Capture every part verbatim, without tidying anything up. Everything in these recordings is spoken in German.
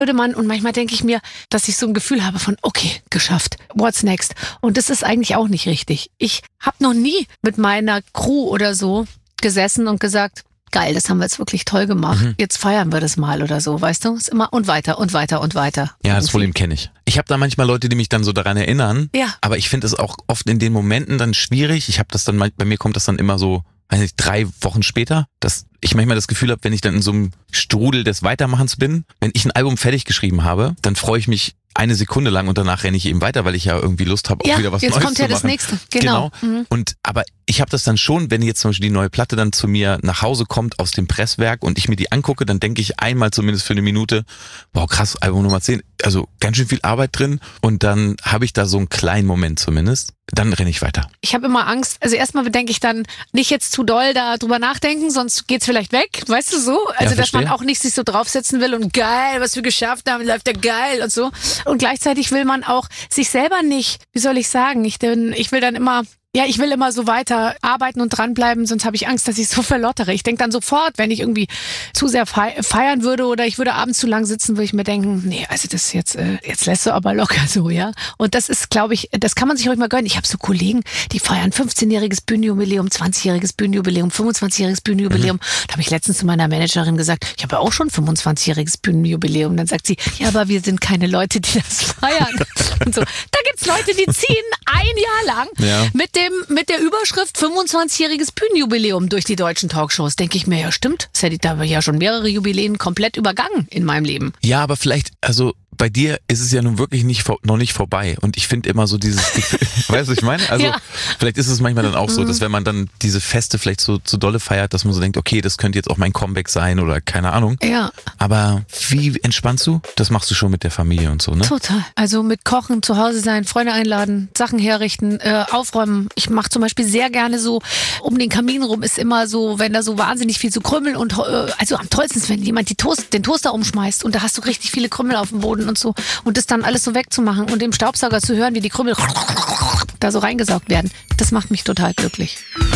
würde man, und manchmal denke ich mir, dass ich so ein Gefühl habe von, okay, geschafft, what's next? Und das ist eigentlich auch nicht richtig. Ich habe noch nie mit meiner Crew oder so gesessen und gesagt, geil, das haben wir jetzt wirklich toll gemacht. Mhm. Jetzt feiern wir das mal oder so, weißt du? Ist immer und weiter und weiter und weiter. Ja, das Problem kenne ich. Ich habe da manchmal Leute, die mich dann so daran erinnern. Ja. Aber ich finde es auch oft in den Momenten dann schwierig. Ich habe das dann, bei mir kommt das dann immer so, weiß nicht, drei Wochen später, dass ich manchmal das Gefühl habe, wenn ich dann in so einem Strudel des Weitermachens bin, wenn ich ein Album fertig geschrieben habe, dann freue ich mich eine Sekunde lang und danach renne ich eben weiter, weil ich ja irgendwie Lust habe, ja, auch wieder was Neues zu machen. Jetzt kommt ja das Nächste, genau. genau. Mhm. Und aber ich habe das dann schon, wenn jetzt zum Beispiel die neue Platte dann zu mir nach Hause kommt aus dem Presswerk und ich mir die angucke, dann denke ich einmal zumindest für eine Minute, wow krass, Album Nummer zehn, also ganz schön viel Arbeit drin und dann habe ich da so einen kleinen Moment zumindest, dann renne ich weiter. Ich habe immer Angst, also erstmal bedenke ich dann, nicht jetzt zu doll da drüber nachdenken, sonst geht's vielleicht weg, weißt du so? Also ja, dass man auch nicht sich so draufsetzen will und geil, was wir geschafft haben, läuft ja geil und so. Und gleichzeitig will man auch sich selber nicht, wie soll ich sagen, ich, denn, ich will dann immer, ja, ich will immer so weiter arbeiten und dranbleiben, sonst habe ich Angst, dass ich so verlottere. Ich denke dann sofort, wenn ich irgendwie zu sehr feiern würde oder ich würde abends zu lang sitzen, würde ich mir denken, nee, also das ist jetzt, äh, jetzt lässt du aber locker so, ja. Und das ist, glaube ich, das kann man sich ruhig mal gönnen. Ich habe so Kollegen, die feiern fünfzehnjähriges Bühnenjubiläum, zwanzigjähriges Bühnenjubiläum, fünfundzwanzigjähriges Bühnenjubiläum. Mhm. Da habe ich letztens zu meiner Managerin gesagt, ich habe ja auch schon fünfundzwanzigjähriges Bühnenjubiläum. Dann sagt sie, ja, aber wir sind keine Leute, die das feiern. Und so. Da gibt's Leute, die ziehen ein Jahr lang ja. mit dem mit der Überschrift fünfundzwanzigjähriges Bühnenjubiläum durch die deutschen Talkshows. Denke ich mir, ja stimmt, das hätte ich da ja schon mehrere Jubiläen komplett übergangen in meinem Leben. Ja, aber vielleicht, also bei dir ist es ja nun wirklich nicht noch nicht vorbei und ich finde immer so dieses Gefühl, weißt du, was ich meine? Also ja. Vielleicht ist es manchmal dann auch so, dass wenn man dann diese Feste vielleicht so zu dolle feiert, dass man so denkt, okay, das könnte jetzt auch mein Comeback sein oder keine Ahnung. Ja. Aber wie entspannst du? Das machst du schon mit der Familie und so, ne? Total. Also mit Kochen, zu Hause sein, Freunde einladen, Sachen herrichten, äh, aufräumen. Ich mache zum Beispiel sehr gerne so, um den Kamin rum ist immer so, wenn da so wahnsinnig viel so Krümel und, äh, also am tollsten ist, wenn jemand die Toast, den Toaster umschmeißt und da hast du richtig viele Krümel auf dem Boden und so. Und das dann alles so wegzumachen und im Staubsauger zu hören, wie die Krümel da so reingesaugt werden. Das macht mich total glücklich.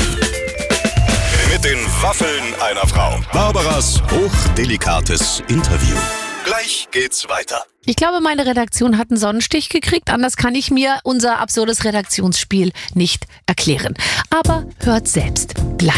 Mit den Waffeln einer Frau. Barbaras hochdelikates Interview. Gleich geht's weiter. Ich glaube, meine Redaktion hat einen Sonnenstich gekriegt. Anders kann ich mir unser absurdes Redaktionsspiel nicht erklären. Aber hört selbst. Gleich.